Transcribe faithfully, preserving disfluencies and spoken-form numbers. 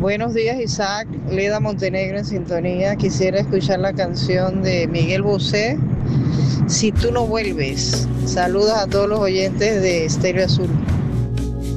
Buenos días, Isaac. Leda Montenegro en sintonía. Quisiera escuchar la canción de Miguel Bosé, Si tú no vuelves. Saludos a todos los oyentes de Estéreo Azul.